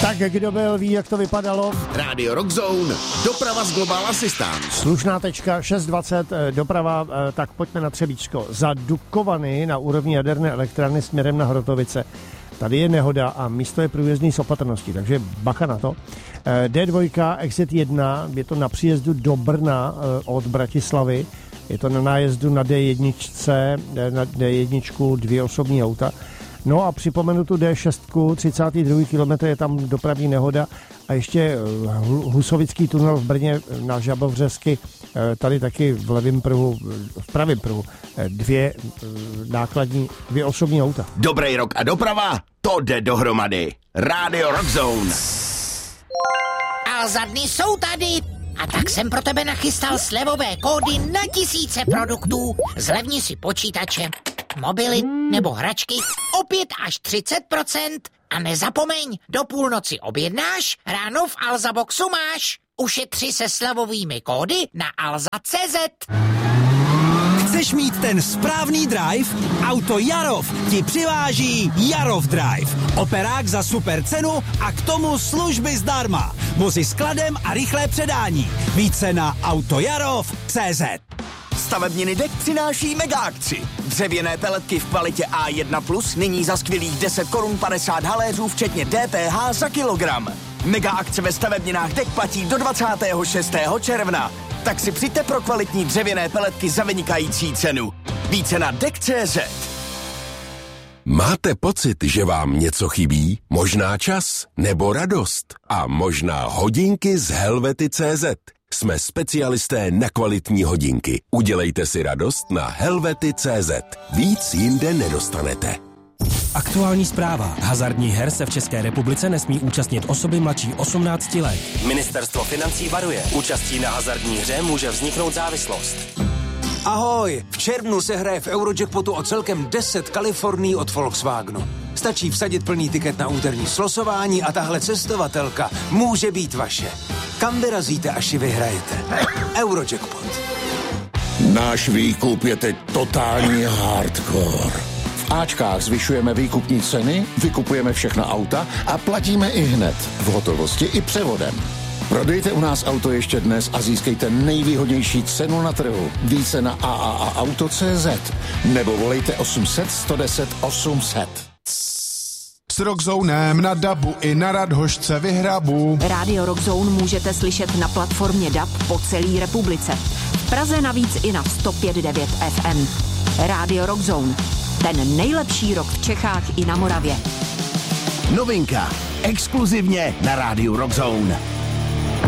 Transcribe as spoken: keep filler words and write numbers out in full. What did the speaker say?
Tak kdo byl, ví, jak to vypadalo. Radio Rock Zone, doprava z Global Assistance. Slušná tečka šest dvacet, doprava, tak pojďme na Třebíčsko. Za Dukovany na úrovni jaderné elektrárny směrem na Hrotovice. Tady je nehoda a místo je průjezdný s opatrností, takže bacha na to. D dva, exit jedna, je to na příjezdu do Brna od Bratislavy. Je to na nájezdu na D jedna, na D jedna dvě osobní auta. No a připomenu tu D šest, třicátý druhý kilometr, je tam dopravní nehoda a ještě Husovický tunel v Brně na Žabovřesky, tady taky v levém pruhu, v pravém pruhu, dvě nákladní, dvě osobní auta. Dobrý rok a doprava, to jde dohromady. Radio Rock Zone. A za dny jsou tady. A tak jsem pro tebe nachystal slevové kódy na tisíce produktů. Zlevni si počítače, mobily nebo hračky o pět až třicet procent. A nezapomeň, do půlnoci objednáš, ráno v Alza Boxu máš. Ušetři se slevovými kódy na alza tečka cé zet. Chceš mít ten správný drive? Auto Jarov ti přiváží Jarov Drive. Operák za super cenu a k tomu služby zdarma. Vozy s skladem a rychlé předání. Více na autojarov tečka cé zet. Stavebniny Dek přináší mega akci. Dřevěné peletky v kvalitě A jedna plus nyní za skvělých deset korun padesát haléřů včetně D P H za kilogram. Mega akce ve stavebninách Dek platí do dvacátého šestého června. Tak si přijďte pro kvalitní dřevěné peletky za vynikající cenu. Více na dek tečka cé zet. Máte pocit, že vám něco chybí? Možná čas nebo radost? A možná hodinky z Helvety tečka cé zet. Jsme specialisté na kvalitní hodinky. Udělejte si radost na Helvety tečka cé zet. Víc jinde nedostanete. Aktuální zpráva. Hazardních her se v České republice nesmí účastnit osoby mladší osmnácti let. Ministerstvo financí varuje. Účastí na hazardní hře může vzniknout závislost. Ahoj! V červnu se hraje v Eurojackpotu o celkem deset Kalifornií od Volkswagenu. Stačí vsadit plný tiket na úterní slosování a tahle cestovatelka může být vaše. Kam vyrazíte, až ji vyhrajete? Eurojackpot. Náš výkup je teď totální hardcore. V Ačkách zvyšujeme výkupní ceny, vykupujeme všechna auta a platíme i hned, v hotovosti i převodem. Prodejte u nás auto ještě dnes a získejte nejvýhodnější cenu na trhu. Více na a a a auto tečka cé zet nebo volejte osm set, sto deset, osm set. S Rockzonem na dabu i na Radhošce vyhrabu. Radio Rockzone můžete slyšet na platformě D A B po celé republice. V Praze navíc i na sto pět devět F M. Radio Rockzone. Ten nejlepší rock v Čechách i na Moravě. Novinka. Exkluzivně na rádiu Rock Zone.